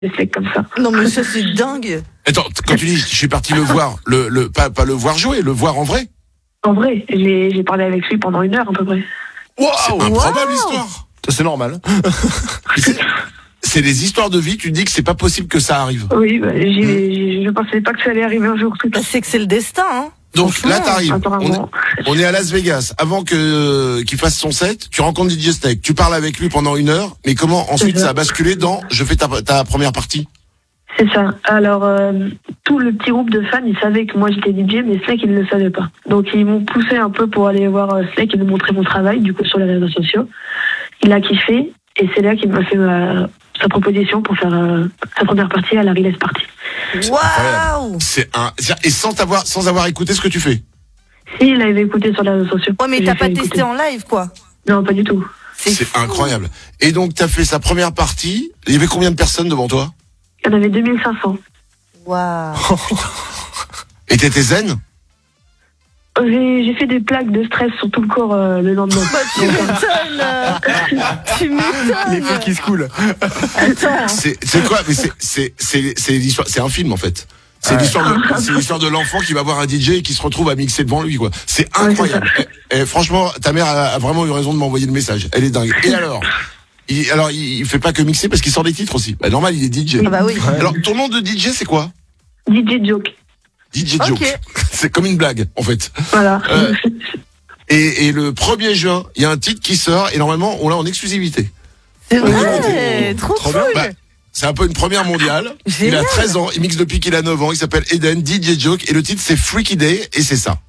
des mecs comme ça. Non, mais ça, c'est dingue. Attends, quand tu dis je suis parti le voir, pas le voir jouer, le voir en vrai. En vrai, j'ai parlé avec lui pendant 1 heure à peu près. C'est improbable l'histoire. Ça, c'est normal. C'est des histoires de vie, tu te dis que c'est pas possible que ça arrive. Oui, je pensais pas que ça allait arriver un jour. C'est que c'est le destin, hein. Donc là, t'arrives. Apparemment. On est à Las Vegas. Avant qu'il fasse son set, tu rencontres DJ Snake. Tu parles avec lui pendant 1 heure. Mais comment ensuite ça a basculé dans je fais ta première partie? C'est ça. Alors, tout le petit groupe de fans, ils savaient que moi j'étais DJ, mais Snake, ils ne le savaient pas. Donc, ils m'ont poussé un peu pour aller voir Snake et lui montrer mon travail, du coup, sur les réseaux sociaux. Il a kiffé, et c'est là qu'il m'a fait sa proposition pour faire sa première partie à la Release Party. Waouh! Et sans avoir écouté ce que tu fais. Si, il avait écouté sur les réseaux sociaux. Ouais, mais t'as pas testé en live, quoi. Non, pas du tout. C'est incroyable. Et donc, t'as fait sa première partie. Il y avait combien de personnes devant toi? Il y en avait 2500. Waouh! Et t'étais zen? J'ai fait des plaques de stress sur tout le corps le lendemain. Tu m'étonnes! Tu m'étonnes! Les filles qui se coulent. Attends. C'est quoi? Mais c'est l'histoire. C'est un film en fait. C'est l'histoire de l'enfant qui va voir un DJ et qui se retrouve à mixer devant lui, quoi. C'est incroyable. Et franchement, ta mère a vraiment eu raison de m'envoyer le message. Elle est dingue. Et alors? Il fait pas que mixer parce qu'il sort des titres aussi. Bah, normal, il est DJ. Ah bah oui. Alors, ton nom de DJ, c'est quoi? DJ Joke. DJ Joke. Okay. C'est comme une blague, en fait. Voilà. Et le 1er juin, il y a un titre qui sort et normalement, on l'a en exclusivité. C'est vrai, trop cool. Bah, c'est un peu une première mondiale. Génial. Il a 13 ans, il mixe depuis qu'il a 9 ans, il s'appelle Eden, DJ Joke, et le titre c'est Freaky Day, et c'est ça.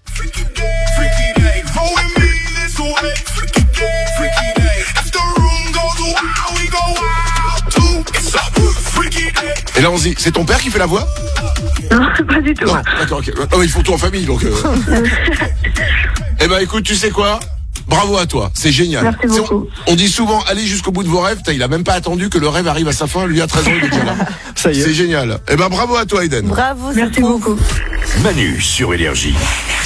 Et là on se dit, c'est ton père qui fait la voix? Non, pas du tout. Non, d'accord, ok. Non, ils font tout en famille, donc... Eh ben écoute, tu sais quoi? Bravo à toi, c'est génial. Merci beaucoup. On dit souvent, allez jusqu'au bout de vos rêves. Il a même pas attendu que le rêve arrive à sa fin. Lui, à 13 ans, il est déjà là. Ça y est. C'est génial. Eh ben, bravo à toi, Eden. Bravo, Merci beaucoup. Manu sur Énergie.